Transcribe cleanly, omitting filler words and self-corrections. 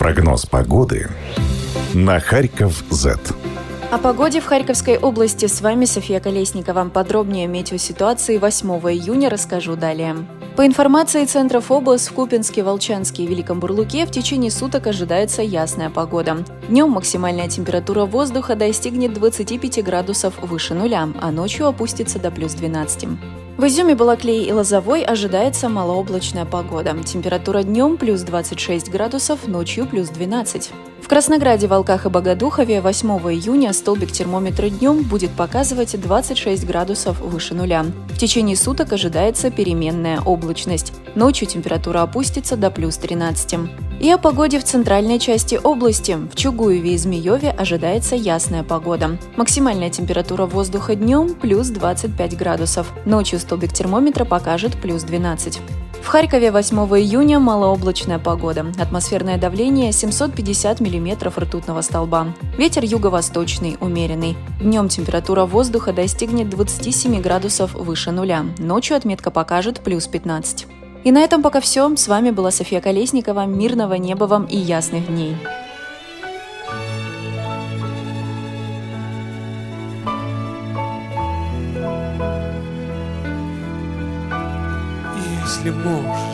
Прогноз погоды на Харьков-Z. О погоде в Харьковской области с вами София Колесникова. Подробнее о метеоситуации 8 июня расскажу далее. По информации центров ОБЛАС в Купинске, Волчанске и Великом Бурлуке в течение суток ожидается ясная погода. Днем максимальная температура воздуха достигнет 25 градусов выше нуля, а ночью опустится до плюс 12. В Изюме, Балаклее и Лозовой ожидается малооблачная погода. Температура днем плюс 26 градусов, ночью плюс 12. В Краснограде, Волках и Богодухове 8 июня столбик термометра днем будет показывать 26 градусов выше нуля. В течение суток ожидается переменная облачность. Ночью температура опустится до плюс 13. И о погоде в центральной части области. В Чугуеве и Змееве ожидается ясная погода. Максимальная температура воздуха днем плюс 25 градусов. Ночью столбик термометра покажет плюс 12. В Харькове 8 июня малооблачная погода. Атмосферное давление 750 мм ртутного столба. Ветер юго-восточный, умеренный. Днем температура воздуха достигнет 27 градусов выше нуля. Ночью отметка покажет плюс 15. И на этом пока все. С вами была София Колесникова. Мирного неба вам и ясных дней. Если можешь